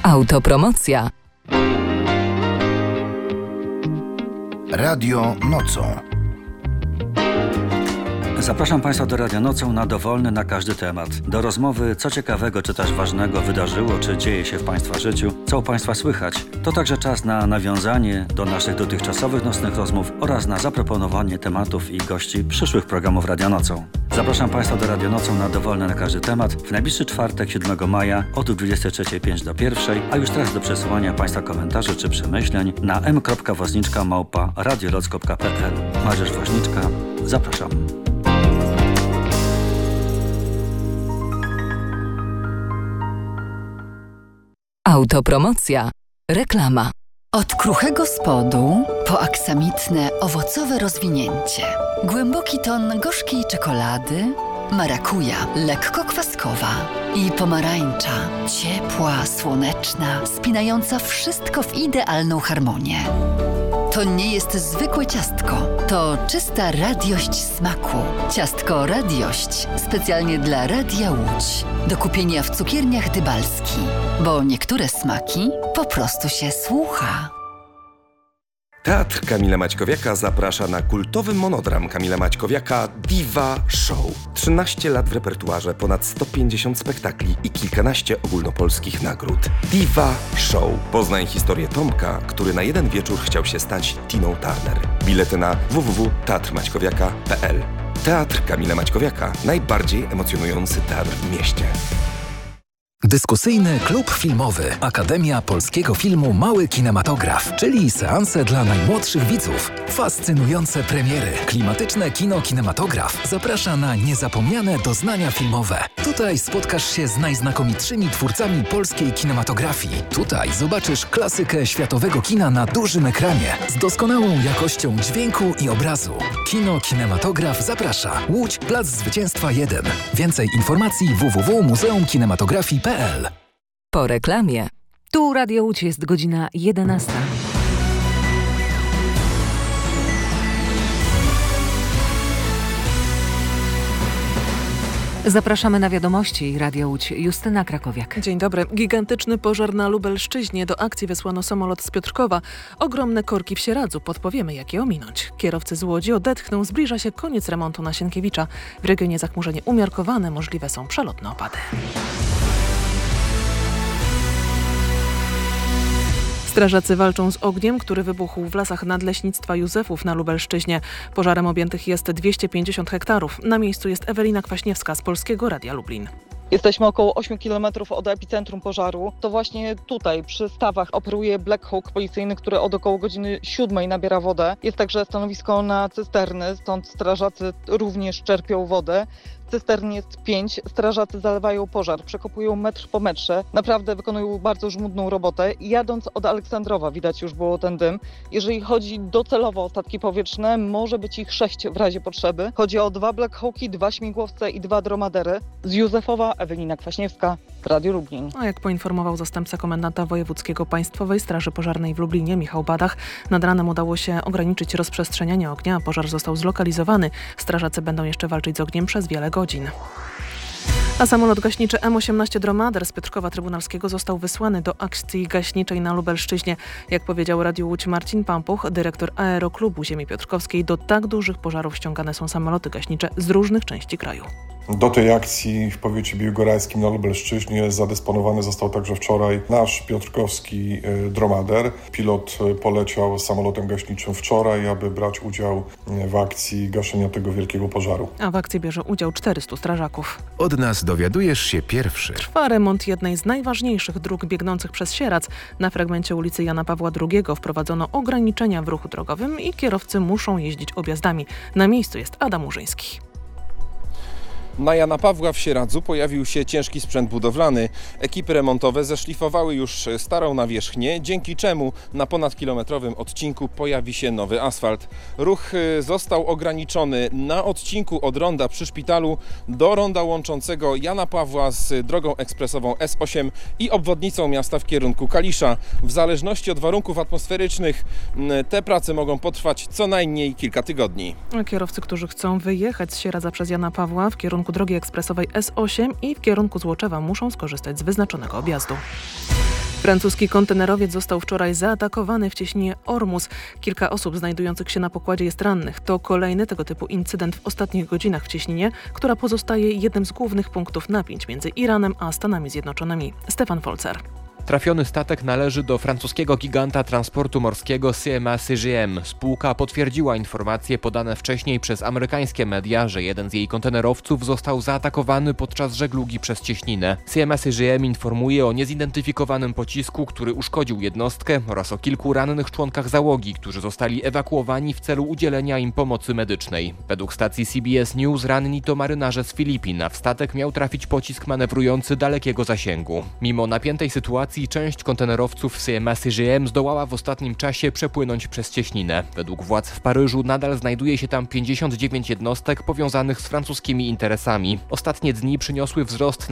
Autopromocja. Radio Nocą. Zapraszam Państwa do Radia Nocą na dowolny, na każdy temat. Do rozmowy, co ciekawego czy też ważnego wydarzyło, czy dzieje się w Państwa życiu, co u Państwa słychać. To także czas na nawiązanie do naszych dotychczasowych nocnych rozmów oraz na zaproponowanie tematów i gości przyszłych programów Radia Nocą. Zapraszam Państwa do Radia Nocą na dowolny, na każdy temat w najbliższy czwartek, 7 maja od 23:05 do 1, a już teraz do przesyłania Państwa komentarzy czy przemyśleń na m.woźniczka@radioloc.pl. Mariusz Woźniczka, zapraszam. Autopromocja. Reklama. Od kruchego spodu po aksamitne, owocowe rozwinięcie. Głęboki ton gorzkiej czekolady, marakuja, lekko kwaskowa i pomarańcza, ciepła, słoneczna, spinająca wszystko w idealną harmonię. To nie jest zwykłe ciastko, to czysta radiość smaku. Ciastko Radiość specjalnie dla Radia Łódź. Do kupienia w cukierniach Dybalski, bo niektóre smaki po prostu się słucha. Teatr Kamila Maćkowiaka zaprasza na kultowy monodram Kamila Maćkowiaka Diva Show. 13 lat w repertuarze, ponad 150 spektakli i kilkanaście ogólnopolskich nagród. Diva Show. Poznaj historię Tomka, który na jeden wieczór chciał się stać Tiną Turner. Bilety na www.teatrmaćkowiaka.pl. Teatr Kamila Maćkowiaka. Najbardziej emocjonujący teatr w mieście. Dyskusyjny klub filmowy Akademia Polskiego Filmu Mały Kinematograf, czyli seanse dla najmłodszych widzów. Fascynujące premiery. Klimatyczne kino Kinematograf zaprasza na niezapomniane doznania filmowe. Tutaj spotkasz się z najznakomitszymi twórcami polskiej kinematografii. Tutaj zobaczysz klasykę światowego kina na dużym ekranie z doskonałą jakością dźwięku i obrazu. Kino Kinematograf zaprasza. Łódź, Plac Zwycięstwa 1. Więcej informacji www.muzeumkinematografii.pl. Po reklamie. Tu Radio Łódź, jest godzina 11. Zapraszamy na wiadomości Radio Łódź. Justyna Krakowiak. Dzień dobry. Gigantyczny pożar na Lubelszczyźnie. Do akcji wysłano samolot z Piotrkowa. Ogromne korki w Sieradzu. Podpowiemy, jak je ominąć. Kierowcy z Łodzi odetchną. Zbliża się koniec remontu na Sienkiewicza. W regionie zachmurzenie umiarkowane. Możliwe są przelotne opady. Strażacy walczą z ogniem, który wybuchł w lasach Nadleśnictwa Józefów na Lubelszczyźnie. Pożarem objętych jest 250 hektarów. Na miejscu jest Ewelina Kwaśniewska z Polskiego Radia Lublin. Jesteśmy około 8 km od epicentrum pożaru. To właśnie tutaj przy stawach operuje Black Hawk policyjny, który od około godziny 7 nabiera wodę. Jest także stanowisko na cysterny, stąd strażacy również czerpią wodę. Cystern jest 5, strażacy zalewają pożar, przekopują metr po metrze. Naprawdę wykonują bardzo żmudną robotę. Jadąc od Aleksandrowa widać już było ten dym. Jeżeli chodzi docelowo o statki powietrzne, może być ich 6 w razie potrzeby. Chodzi o 2 Black Hawki, 2 śmigłowce i 2 dromadery. Z Józefowa, Ewelina Kwaśniewska, Radio Lublin. A jak poinformował zastępca komendanta wojewódzkiego Państwowej Straży Pożarnej w Lublinie, Michał Badach, nad ranem udało się ograniczyć rozprzestrzenianie ognia, a pożar został zlokalizowany. Strażacy będą jeszcze walczyć z ogniem przez wiele godzin. A samolot gaśniczy M-18 Dromader z Piotrkowa Trybunalskiego został wysłany do akcji gaśniczej na Lubelszczyźnie. Jak powiedział Radiu Łódź Marcin Pampuch, dyrektor Aeroklubu Ziemi Piotrkowskiej, do tak dużych pożarów ściągane są samoloty gaśnicze z różnych części kraju. Do tej akcji w powiecie biłgorajskim na Lubelszczyźnie zadysponowany został także wczoraj nasz piotrkowski Dromader. Pilot poleciał samolotem gaśniczym wczoraj, aby brać udział w akcji gaszenia tego wielkiego pożaru. A w akcji bierze udział 400 strażaków. Od nas dowiadujesz się pierwszy. Trwa remont jednej z najważniejszych dróg biegnących przez Sieradz. Na fragmencie ulicy Jana Pawła II wprowadzono ograniczenia w ruchu drogowym i kierowcy muszą jeździć objazdami. Na miejscu jest Adam Murzyński. Na Jana Pawła w Sieradzu pojawił się ciężki sprzęt budowlany. Ekipy remontowe zeszlifowały już starą nawierzchnię, dzięki czemu na ponadkilometrowym odcinku pojawi się nowy asfalt. Ruch został ograniczony na odcinku od ronda przy szpitalu do ronda łączącego Jana Pawła z drogą ekspresową S8 i obwodnicą miasta w kierunku Kalisza. W zależności od warunków atmosferycznych te prace mogą potrwać co najmniej kilka tygodni. Kierowcy, którzy chcą wyjechać z Sieradza przez Jana Pawła w kierunku drogi ekspresowej S8 i w kierunku Złoczewa, muszą skorzystać z wyznaczonego objazdu. Francuski kontenerowiec został wczoraj zaatakowany w cieśninie Ormus. Kilka osób znajdujących się na pokładzie jest rannych. To kolejny tego typu incydent w ostatnich godzinach w cieśninie, która pozostaje jednym z głównych punktów napięć między Iranem a Stanami Zjednoczonymi. Stefan Folzer. Trafiony statek należy do francuskiego giganta transportu morskiego CMA CGM. Spółka potwierdziła informacje podane wcześniej przez amerykańskie media, że jeden z jej kontenerowców został zaatakowany podczas żeglugi przez cieśninę. CMA CGM informuje o niezidentyfikowanym pocisku, który uszkodził jednostkę, oraz o kilku rannych członkach załogi, którzy zostali ewakuowani w celu udzielenia im pomocy medycznej. Według stacji CBS News ranni to marynarze z Filipin, a w statek miał trafić pocisk manewrujący dalekiego zasięgu. Mimo napiętej sytuacji część kontenerowców CMA CGM zdołała w ostatnim czasie przepłynąć przez cieśninę. Według władz w Paryżu nadal znajduje się tam 59 jednostek powiązanych z francuskimi interesami. Ostatnie dni przyniosły wzrost